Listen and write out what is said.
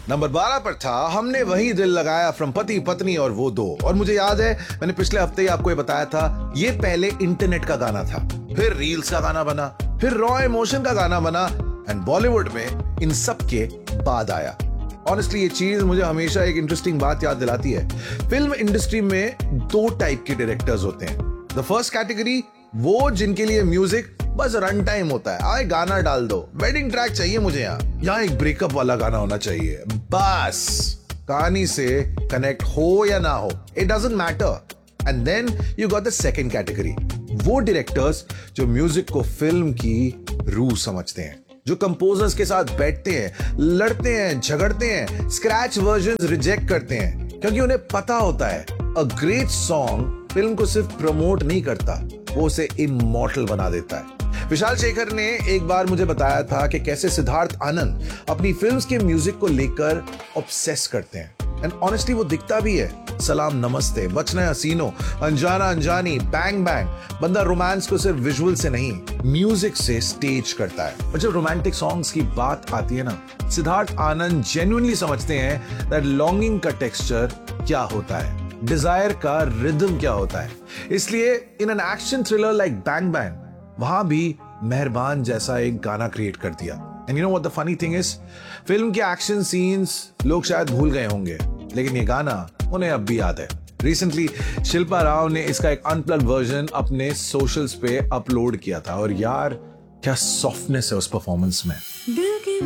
Number 12 पर था हमने वही दिल लगाया फ्रॉम पति पत्नी और वो दो। और मुझे याद है मैंने पिछले हफ्ते ही आपको ये बताया था, ये पहले इंटरनेट का गाना था, फिर रील्स का गाना बना, फिर रॉ इमोशन का गाना बना एंड बॉलीवुड में इन सब के बाद आया। ऑनेस्टली ये चीज मुझे हमेशा एक इंटरेस्टिंग बात याद दिलाती है। फिल्म इंडस्ट्री में दो टाइप के डायरेक्टर्स होते हैं। द फर्स्ट कैटेगरी वो जिनके लिए म्यूजिक बस रन टाइम होता है, आए गाना डाल दो, वेडिंग ट्रैक चाहिए मुझे, यहाँ एक ब्रेकअप वाला गाना होना चाहिए, बस कहानी से कनेक्ट हो या ना हो, it doesn't matter. And then you got the second category, वो डायरेक्टर्स जो म्यूजिक को फिल्म की रूह समझते हैं, जो कंपोजर्स के साथ बैठते हैं, लड़ते हैं, झगड़ते हैं, स्क्रैच वर्जन्स रिजेक्ट करते हैं, क्योंकि उन्हें पता होता है अ ग्रेट सॉन्ग फिल्म को सिर्फ प्रमोट नहीं करता, वो उसे इमॉर्टल बना देता है। विशाल शेखर ने एक बार मुझे बताया था कि कैसे सिद्धार्थ आनंद अपनी फिल्म्स के म्यूजिक को लेकर ऑब्सेस करते हैं। एंड ऑनेस्टली वो दिखता भी है। सलाम नमस्ते, बचना हसीनो, अनजाना अनजानी, बैंग बैंग, बंदा रोमांस को सिर्फ विजुअल से नहीं म्यूजिक से स्टेज करता है। और जब रोमांटिक सॉन्ग्स की बात आती है ना, सिद्धार्थ आनंद जेन्युइनली समझते हैं दैट लॉन्गिंग का टेक्सचर क्या होता है, डिजायर का रिदम क्या होता है। इसलिए in an action thriller like bang bang वहां भी मेहरबान जैसा एक गाना क्रिएट कर दिया। And you know what the funny thing is, film के एक्शन सीन्स लोग शायद भूल गए होंगे, लेकिन ये गाना उन्हें अब भी याद है। रिसेंटली शिल्पा राव ने इसका एक अनप्लग्ड वर्जन अपने सोशल्स पे अपलोड किया था और यार क्या सॉफ्टनेस है उस परफॉर्मेंस में।